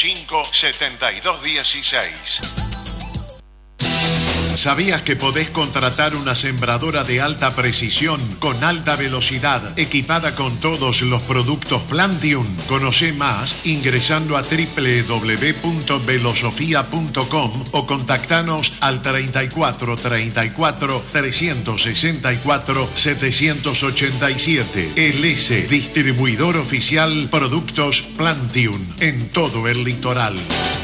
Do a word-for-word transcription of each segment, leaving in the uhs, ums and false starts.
cinco, setenta y dos dieciséis. ¿Sabías que podés contratar una sembradora de alta precisión, con alta velocidad, equipada con todos los productos Plantium? Conoce más ingresando a doble u doble u doble u punto velosofía punto com o contactanos al treinta y cuatro, treinta y cuatro, trescientos sesenta y cuatro, setecientos ochenta y siete. L S, distribuidor oficial Productos Plantium en todo el litoral.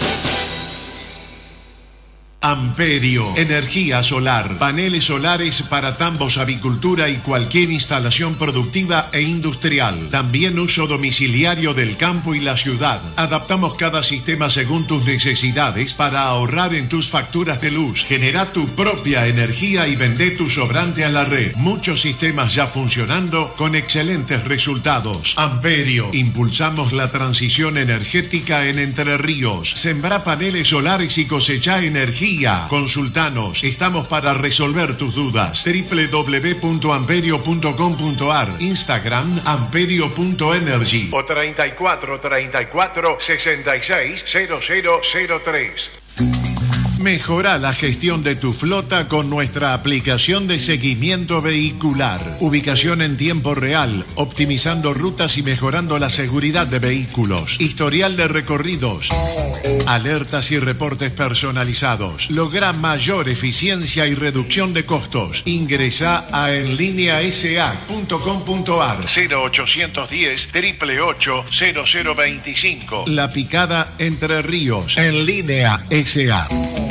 Amperio, energía solar, paneles solares para tambos, avicultura y cualquier instalación productiva e industrial. También uso domiciliario del campo y la ciudad. Adaptamos cada sistema según tus necesidades para ahorrar en tus facturas de luz. Genera tu propia energía y vende tu sobrante a la red. Muchos sistemas ya funcionando con excelentes resultados. Amperio, impulsamos la transición energética en Entre Ríos. Sembrá paneles solares y cosecha energía. Consultanos, estamos para resolver tus dudas. doble u doble u doble u punto amperio punto com punto a r, Instagram amperio punto energy o treinta y cuatro, treinta y cuatro, sesenta y seis, cero cero cero tres. Mejora la gestión de tu flota con nuestra aplicación de seguimiento vehicular. Ubicación en tiempo real, optimizando rutas y mejorando la seguridad de vehículos. Historial de recorridos. Alertas y reportes personalizados. Logra mayor eficiencia y reducción de costos. Ingresa a en línea s a punto com punto a r. cero ochocientos diez, triple ocho, cero cero veinticinco. La Picada, Entre Ríos. En línea S A.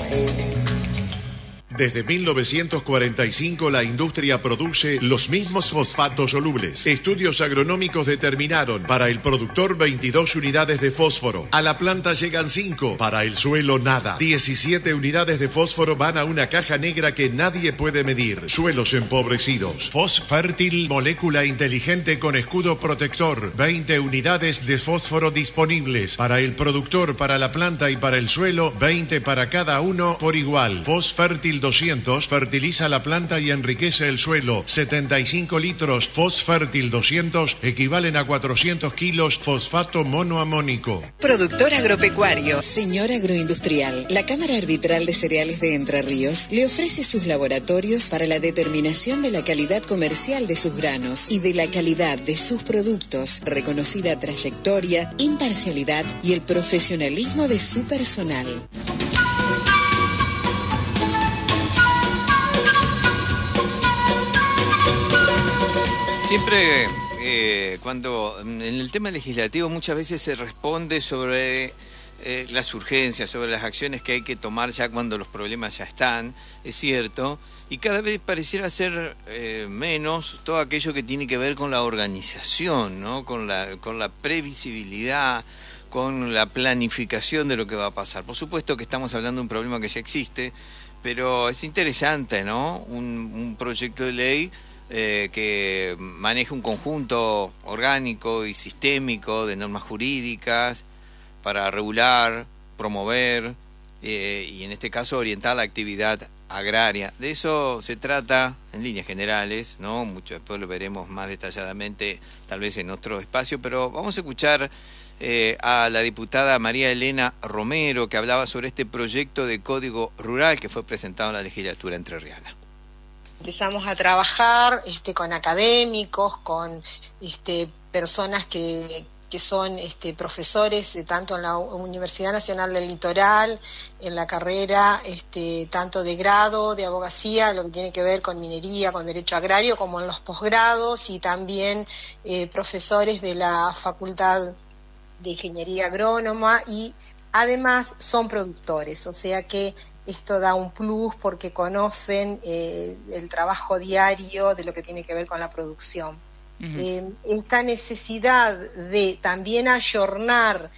Desde mil novecientos cuarenta y cinco la industria produce los mismos fosfatos solubles. Estudios agronómicos determinaron para el productor veintidós unidades de fósforo. A la planta llegan cinco, para el suelo nada. diecisiete unidades de fósforo van a una caja negra que nadie puede medir. Suelos empobrecidos. Fosfértil, molécula inteligente con escudo protector. veinte unidades de fósforo disponibles. Para el productor, para la planta y para el suelo, veinte para cada uno por igual. Fosfértil doscientos fertiliza la planta y enriquece el suelo. setenta y cinco litros Fosfértil doscientos equivalen a cuatrocientos kilos fosfato monoamónico. Productor agropecuario, señor agroindustrial. La Cámara Arbitral de Cereales de Entre Ríos le ofrece sus laboratorios para la determinación de la calidad comercial de sus granos y de la calidad de sus productos, reconocida trayectoria, imparcialidad y el profesionalismo de su personal. Siempre eh, cuando en el tema legislativo muchas veces se responde sobre eh, las urgencias, sobre las acciones que hay que tomar ya cuando los problemas ya están, es cierto, y cada vez pareciera ser eh, menos todo aquello que tiene que ver con la organización, ¿no? Con la, con la previsibilidad, con la planificación de lo que va a pasar. Por supuesto que estamos hablando de un problema que ya existe, pero es interesante, ¿no? Un, un proyecto de ley Eh, que maneja un conjunto orgánico y sistémico de normas jurídicas para regular, promover eh, y en este caso orientar la actividad agraria. De eso se trata en líneas generales, ¿no? Mucho después lo veremos más detalladamente tal vez en otro espacio, pero vamos a escuchar eh, a la diputada María Elena Romero, que hablaba sobre este proyecto de Código Rural que fue presentado en la legislatura entrerriana. Empezamos a trabajar este, con académicos, con este, personas que, que son este, profesores, eh, tanto en la Universidad Nacional del Litoral, en la carrera este, tanto de grado, de abogacía, lo que tiene que ver con minería, con derecho agrario, como en los posgrados, y también eh, profesores de la Facultad de Ingeniería Agrónoma, y además son productores, o sea que esto da un plus porque conocen eh, el trabajo diario de lo que tiene que ver con la producción. Uh-huh. Eh, esta necesidad de también ayornar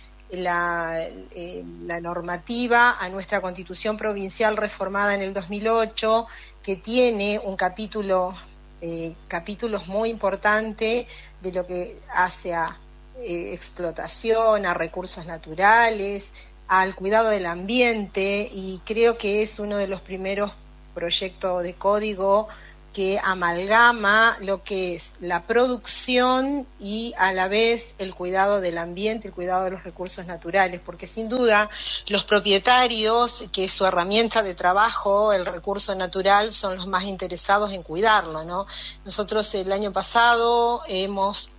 la, eh, la normativa a nuestra Constitución Provincial reformada en el dos mil ocho, que tiene un capítulo, eh, capítulos muy importantes de lo que hace a eh, explotación, a recursos naturales, al cuidado del ambiente, y creo que es uno de los primeros proyectos de código que amalgama lo que es la producción y a la vez el cuidado del ambiente, el cuidado de los recursos naturales, porque sin duda los propietarios, que es su herramienta de trabajo, el recurso natural, son los más interesados en cuidarlo, ¿no? Nosotros el año pasado hemos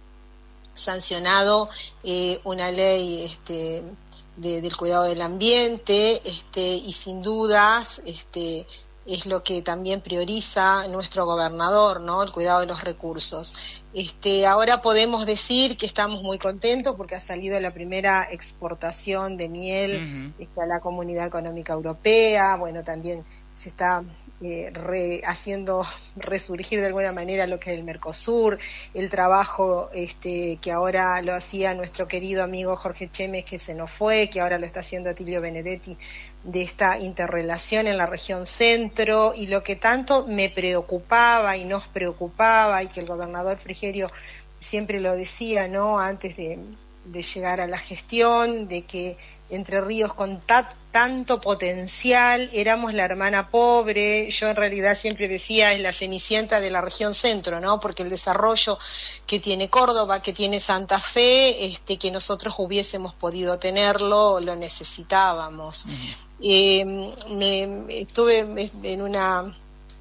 sancionado eh, una ley este, de, del cuidado del ambiente este, y sin dudas este, es lo que también prioriza nuestro gobernador, ¿no? El cuidado de los recursos. Este, ahora podemos decir que estamos muy contentos porque ha salido la primera exportación de miel uh-huh. este, a la Comunidad Económica Europea. Bueno, también se está eh, re, haciendo resurgir de alguna manera lo que es el Mercosur, el trabajo este, que ahora lo hacía nuestro querido amigo Jorge Chemes, que se nos fue, que ahora lo está haciendo Atilio Benedetti, de esta interrelación en la región centro, y lo que tanto me preocupaba y nos preocupaba, y que el gobernador Frigerio siempre lo decía, ¿no?, antes de, de llegar a la gestión, de que Entre Ríos con ta, tanto potencial, éramos la hermana pobre. Yo en realidad siempre decía, es la Cenicienta de la región centro, ¿no?, porque el desarrollo que tiene Córdoba, que tiene Santa Fe, este, que nosotros hubiésemos podido tenerlo, lo necesitábamos. Uh-huh. Eh, me, estuve en una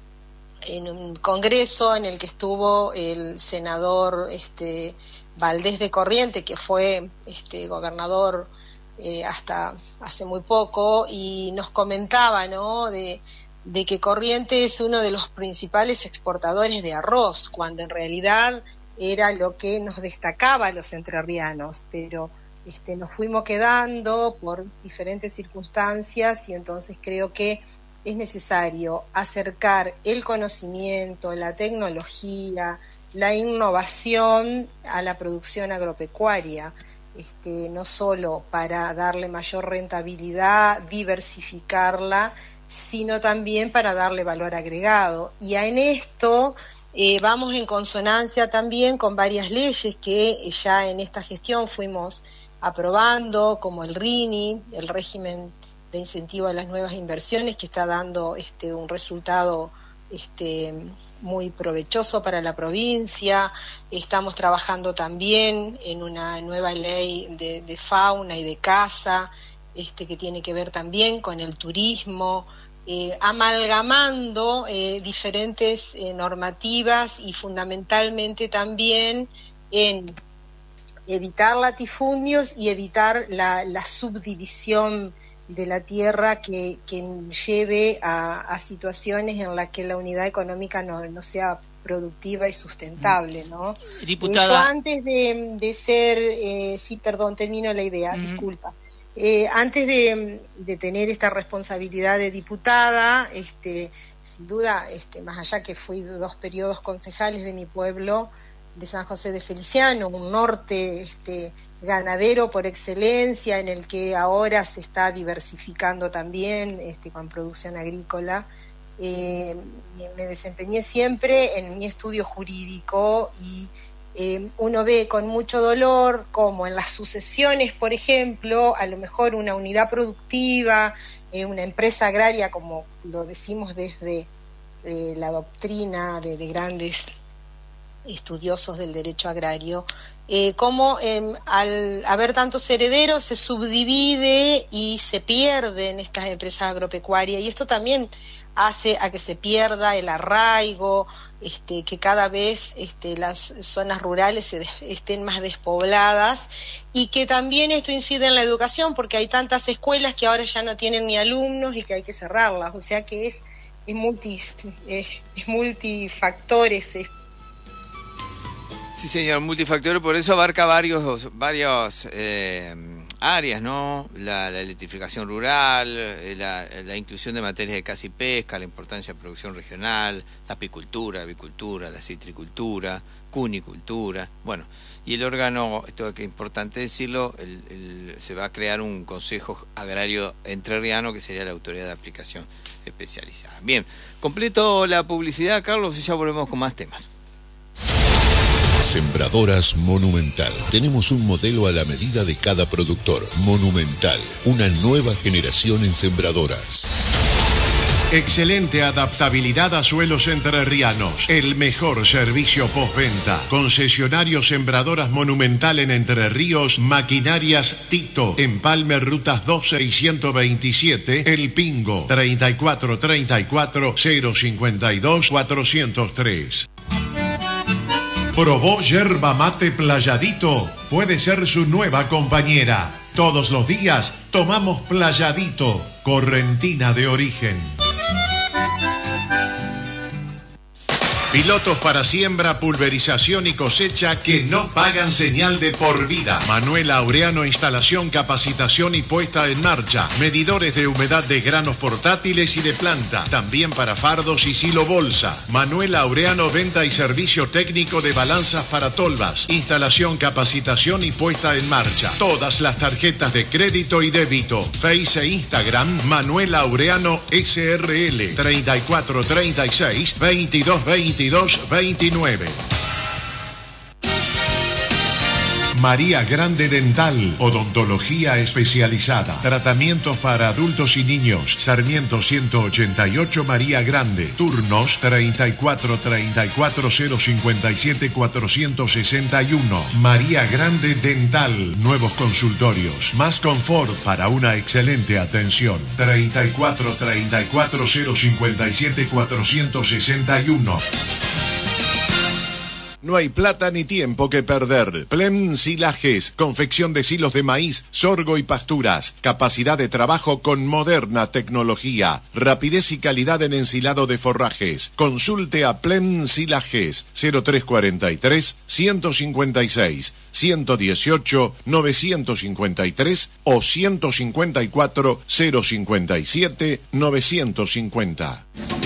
en un congreso en el que estuvo el senador este, Valdés de Corrientes, que fue este, gobernador eh, hasta hace muy poco, y nos comentaba, ¿no?, de, de que Corrientes es uno de los principales exportadores de arroz, cuando en realidad era lo que nos destacaba a los entrerrianos, pero Este, nos fuimos quedando por diferentes circunstancias, y entonces creo que es necesario acercar el conocimiento, la tecnología, la innovación a la producción agropecuaria, este, no solo para darle mayor rentabilidad, diversificarla, sino también para darle valor agregado. Y en esto eh, vamos en consonancia también con varias leyes que ya en esta gestión fuimos aprobando, como el R I N I, el régimen de incentivo a las nuevas inversiones, que está dando este, un resultado este, muy provechoso para la provincia. Estamos trabajando también en una nueva ley de, de fauna y de caza, este, que tiene que ver también con el turismo, eh, amalgamando eh, diferentes eh, normativas, y fundamentalmente también en evitar latifundios y evitar la, la subdivisión de la tierra que, que lleve a, a situaciones en las que la unidad económica no, no sea productiva y sustentable, ¿no? Diputada. Yo antes de, de ser, eh, sí, perdón, termino la idea, uh-huh. disculpa. Eh, antes de, de tener esta responsabilidad de diputada, este, sin duda, este, más allá que fui dos periodos concejales de mi pueblo, de San José de Feliciano, un norte este, ganadero por excelencia, en el que ahora se está diversificando también este, con producción agrícola. Eh, me desempeñé siempre en mi estudio jurídico, y eh, uno ve con mucho dolor como en las sucesiones, por ejemplo, a lo mejor una unidad productiva, eh, una empresa agraria, como lo decimos desde eh, la doctrina de, de grandes estudiosos del derecho agrario, eh, cómo eh, al haber tantos herederos se subdivide y se pierden estas empresas agropecuarias, y esto también hace a que se pierda el arraigo, este, que cada vez este, las zonas rurales se des, estén más despobladas, y que también esto incide en la educación, porque hay tantas escuelas que ahora ya no tienen ni alumnos y que hay que cerrarlas, o sea que es, es, multi, es, es multifactores esto. Sí, señor, multifactorial, por eso abarca varios, varios eh, áreas, ¿no? La, la electrificación rural, la, la inclusión de materias de caza y pesca, la importancia de producción regional, la apicultura, avicultura, la citricultura, cunicultura, bueno, y el órgano, esto que es importante decirlo, el, el, se va a crear un consejo agrario entrerriano, que sería la autoridad de aplicación especializada. Bien, completo la publicidad, Carlos, y ya volvemos con más temas. Sembradoras Monumental. Tenemos un modelo a la medida de cada productor. Monumental, una nueva generación en sembradoras. Excelente adaptabilidad a suelos entrerrianos. El mejor servicio postventa. Concesionario Sembradoras Monumental en Entre Ríos. Maquinarias Tito. Empalme Rutas doce y ciento veintisiete. El Pingo. treinta y cuatro treinta y cuatro cero cincuenta y dos cuatrocientos tres. ¿Probó yerba mate Playadito? Puede ser su nueva compañera. Todos los días tomamos Playadito, correntina de origen. Pilotos para siembra, pulverización y cosecha que no pagan señal de por vida. Manuel Laureano, instalación, capacitación y puesta en marcha. Medidores de humedad de granos portátiles y de planta. También para fardos y silo bolsa. Manuel Laureano, venta y servicio técnico de balanzas para tolvas. Instalación, capacitación y puesta en marcha. Todas las tarjetas de crédito y débito. Face e Instagram, Manuel Laureano S R L. treinta y cuatro treinta y seis veintidós veintidós veintinueve. María Grande Dental, odontología especializada, tratamientos para adultos y niños. Sarmiento ciento ochenta y ocho María Grande, turnos treinta y cuatro treinta y cuatro cero cincuenta y siete cuatrocientos sesenta y uno. María Grande Dental, nuevos consultorios, más confort para una excelente atención. treinta y cuatro treinta y cuatro cero cincuenta y siete cuatrocientos sesenta y uno. No hay plata ni tiempo que perder. Plen Silajes, confección de silos de maíz, sorgo y pasturas. Capacidad de trabajo con moderna tecnología. Rapidez y calidad en ensilado de forrajes. Consulte a Plen Silajes, cero tres cuarenta y tres ciento cincuenta y seis ciento dieciocho novecientos cincuenta y tres o ciento cincuenta y cuatro cero cincuenta y siete novecientos cincuenta.